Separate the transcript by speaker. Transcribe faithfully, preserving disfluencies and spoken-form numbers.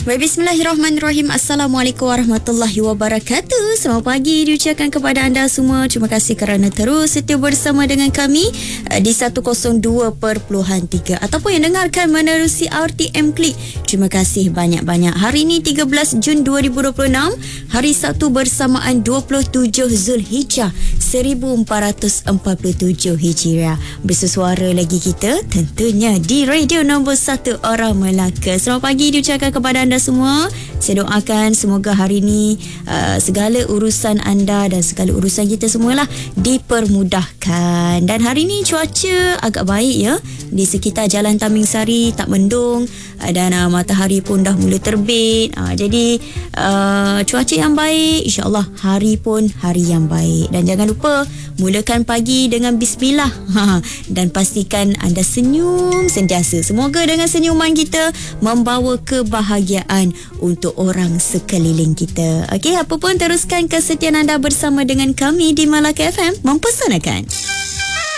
Speaker 1: Baik, bismillahirrahmanirrahim. Assalamualaikum warahmatullahi wabarakatuh. Selamat pagi diucapkan kepada anda semua. Terima kasih kerana terus setia bersama dengan kami uh, di seratus dua perpuluhan tiga ataupun yang dengarkan menerusi R T M Klik. Terima kasih banyak-banyak. Hari ini tiga belas Jun dua ribu dua puluh enam, hari Sabtu bersamaan dua puluh tujuh Zulhijjah seribu empat ratus empat puluh tujuh Hijriah. Bersesuara lagi kita tentunya di radio nombor satu orang Melaka. Selamat pagi diucapkan kepada anda semua. Saya doakan semoga hari ini uh, segala urusan anda dan segala urusan kita semualah dipermudahkan. Dan hari ini cuaca agak baik ya. Di sekitar Jalan Taming Sari tak mendung uh, dan uh, matahari pun dah mula terbit. Uh, jadi uh, cuaca yang baik, insya-Allah hari pun hari yang baik. Dan jangan lupa mulakan pagi dengan bismillah. Dan pastikan anda senyum sentiasa. Semoga dengan senyuman kita membawa kebahagiaan untuk orang sekeliling kita. Okey, apa pun teruskan kesetiaan anda bersama dengan kami di Melaka F M mempersanakan.